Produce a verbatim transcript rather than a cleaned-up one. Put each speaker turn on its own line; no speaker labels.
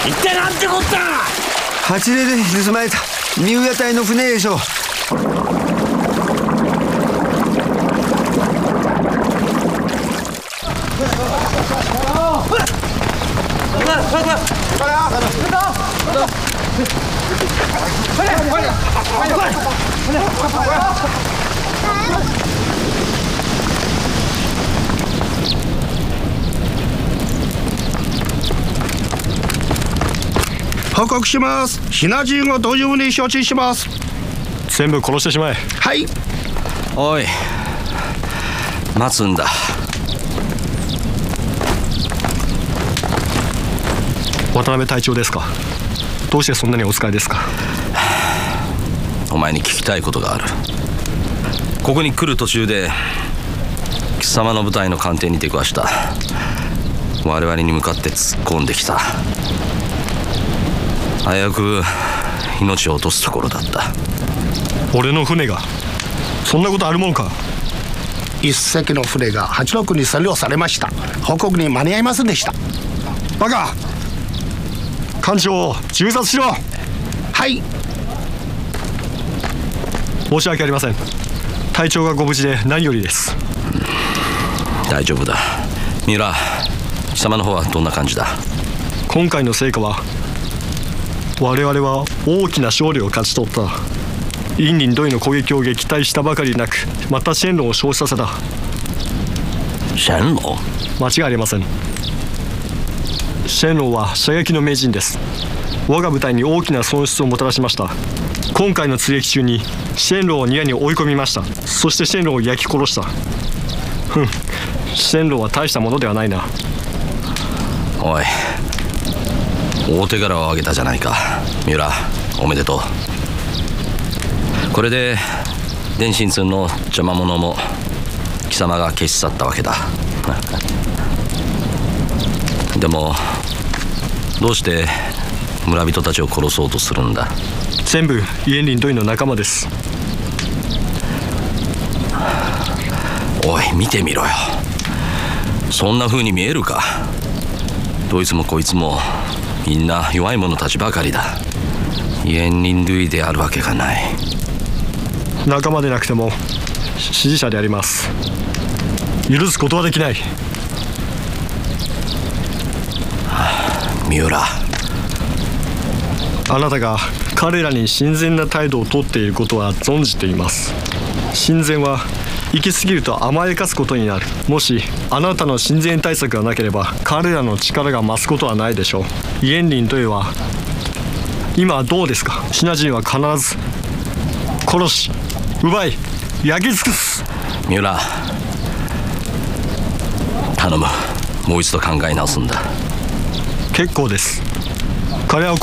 一体なんてこった。
八例で盗まれた三浦隊の船でしょう。
報告します。品人を同時に承知します。
全部殺してしまえ。
はい。
おい、待つんだ。
渡辺隊長ですか。どうしてそんなにお使いですか。
お前に聞きたいことがある。ここに来る途中で貴様の部隊の艦艇に出くわした我々に向かって突っ込んできた。危うく命を落とすところだった。
俺の船がそんなことあるもんか。
一隻の船が八六に占領されました。報告に間に合いませんでした。
バカ。艦長を銃殺しろ。
はい。
申し訳ありません。隊長がご無事で何よりです。
大丈夫だ。三浦、貴様の方はどんな感じだ。
今回の成果は我々は大きな勝利を勝ち取った。インリンドイの攻撃を撃退したばかりなく、またシェンロンを消失させた。
シェンロン？
間違いありません。シェンロンは射撃の名人です。我が部隊に大きな損失をもたらしました。今回の追撃中にシェンロンをニアに追い込みました。そしてシェンロンを焼き殺した。ふん、シェンロンは大したものではないな。
おい、大手柄を挙げたじゃないか。三浦、おめでとう。これで電信通の邪魔者も貴様が消し去ったわけだ。でもどうして村人たちを殺そうとするんだ。
全部イエンリンドイの仲間です。
おい、見てみろよ。そんな風に見えるか。どいつもこいつもみんな弱い者たちばかりだ。イエンリンドイであるわけがない。
仲間でなくても支持者であります。許すことはできない。
三浦、
あなたが彼らに親善な態度をとっていることは存じています。親善は行き過ぎると甘やかすことになる。もしあなたの親善対策がなければ彼らの力が増すことはないでしょう。イエンリンといえば今はどうですか。シナ人は必ず殺し奪い焼き尽くす。
三浦、頼む。もう一度考え直すんだ。
結構です。彼は